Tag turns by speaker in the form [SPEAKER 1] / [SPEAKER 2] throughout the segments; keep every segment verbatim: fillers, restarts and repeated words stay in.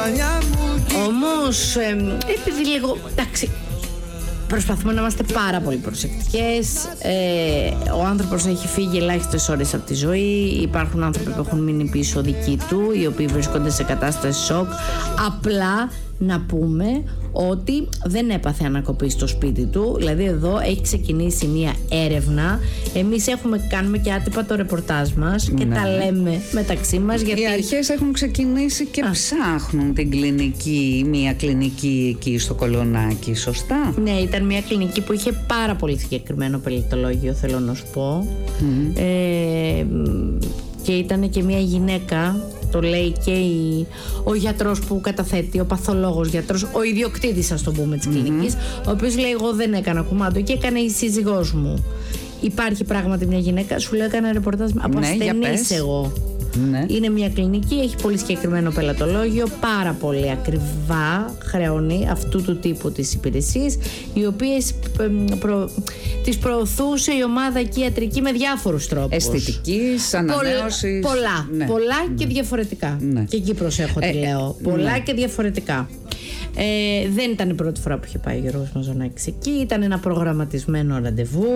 [SPEAKER 1] Όμως, ε, επειδή λίγο, εντάξει, προσπαθούμε να είμαστε πάρα πολύ προσεκτικές. Ε, ο άνθρωπος έχει φύγει ελάχιστες ώρες από τη ζωή. Υπάρχουν άνθρωποι που έχουν μείνει πίσω δικοί του, οι οποίοι βρίσκονται σε κατάσταση σοκ. Απλά να πούμε ότι δεν έπαθε ανακοπή στο σπίτι του. Δηλαδή εδώ έχει ξεκινήσει μια έρευνα. Εμείς έχουμε, κάνουμε και άτυπα το ρεπορτάζ μας και ναι. τα λέμε μεταξύ μας. Γιατί
[SPEAKER 2] οι αρχές έχουν ξεκινήσει και Α. ψάχνουν την κλινική, μια κλινική εκεί στο Κολονάκι, σωστά?
[SPEAKER 1] Ναι, ήταν μια κλινική που είχε πάρα πολύ συγκεκριμένο πελατολόγιο, θέλω να σου πω. Mm. Ε, και ήταν και μια γυναίκα, το λέει και η, ο γιατρός που καταθέτει, ο παθολόγος γιατρός, ο ιδιοκτήτης, ας το πούμε, της κλινικής, mm-hmm. ο οποίος λέει: εγώ δεν έκανα κουμάντο και έκανε η σύζυγός μου. Υπάρχει πράγματι μια γυναίκα, σου λέω, έκανα ρεπορτάζ από
[SPEAKER 2] ναι,
[SPEAKER 1] ασθενής εγώ. Ναι. Είναι μια κλινική, έχει πολύ συγκεκριμένο πελατολόγιο, πάρα πολύ ακριβά χρεώνει αυτού του τύπου τις υπηρεσίες, οι οποίες προ, τις προωθούσε η ομάδα εκεί ιατρική με διάφορους τρόπους.
[SPEAKER 2] Αισθητικής, ανανέωσης.
[SPEAKER 1] Πολλά, ναι. πολλά και διαφορετικά. Ναι. Και εκεί προσέχω τι ε, λέω. Πολλά ναι. και διαφορετικά. Ε, δεν ήταν η πρώτη φορά που είχε πάει ο Γιώργος Μαζονάκης εκεί, ήταν ένα προγραμματισμένο ραντεβού.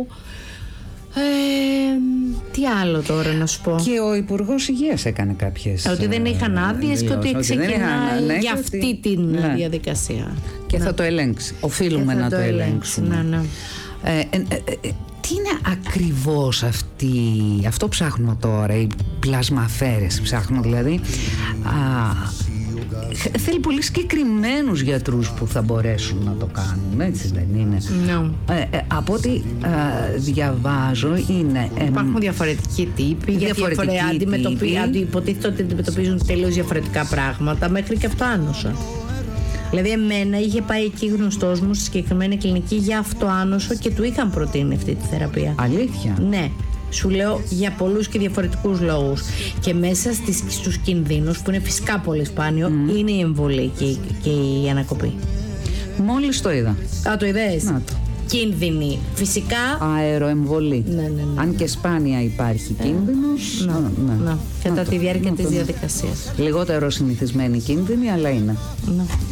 [SPEAKER 1] Ε, τι άλλο τώρα να σου πω?
[SPEAKER 2] Και ο Υπουργός Υγείας έκανε κάποιες.
[SPEAKER 1] Ότι δεν είχαν άδειες και ότι ξεκινάει είχαν, ναι, για αυτή ότι... την ναι. διαδικασία.
[SPEAKER 2] Και
[SPEAKER 1] ναι.
[SPEAKER 2] θα το ελέγξει. Οφείλουμε να το, το ελέγξουμε.
[SPEAKER 1] Ναι, ναι.
[SPEAKER 2] Ε, ε, ε, ε, τι είναι ακριβώς αυτή, αυτό ψάχνουμε τώρα, οι πλασμαφέρες ψάχνουμε δηλαδή. Α, θέλει πολύ συγκεκριμένους γιατρούς που θα μπορέσουν να το κάνουν, έτσι δεν είναι?
[SPEAKER 1] No.
[SPEAKER 2] Ε, ε, από ό,τι ε, διαβάζω είναι... Ε,
[SPEAKER 1] υπάρχουν διαφορετικοί τύποι,
[SPEAKER 2] διαφορετικοί
[SPEAKER 1] τύποι. Υποτίθεται ότι αντιμετωπίζουν τελείως διαφορετικά πράγματα, μέχρι και αυτοάνωσα. Δηλαδή εμένα είχε πάει εκεί γνωστός μου στη συγκεκριμένη κλινική για αυτοάνωσο και του είχαν προτείνει αυτή τη θεραπεία.
[SPEAKER 2] Αλήθεια?
[SPEAKER 1] Ναι. Σου λέω για πολλούς και διαφορετικούς λόγους. Και μέσα στις, στους κινδύνους, που είναι φυσικά πολύ σπάνιο, mm. είναι η εμβολή και, και η ανακοπή.
[SPEAKER 2] Μόλις το είδα.
[SPEAKER 1] Α, το είδες?
[SPEAKER 2] Να το.
[SPEAKER 1] Κίνδυνοι. Φυσικά.
[SPEAKER 2] Αεροεμβολή.
[SPEAKER 1] Ναι, ναι, ναι.
[SPEAKER 2] Αν και σπάνια υπάρχει ε, κίνδυνος.
[SPEAKER 1] Να, ναι. ναι. Κατά τη διάρκεια
[SPEAKER 2] να,
[SPEAKER 1] της
[SPEAKER 2] να,
[SPEAKER 1] διαδικασίας.
[SPEAKER 2] Λιγότερο συνηθισμένη κίνδυνη, αλλά είναι.
[SPEAKER 1] Ναι.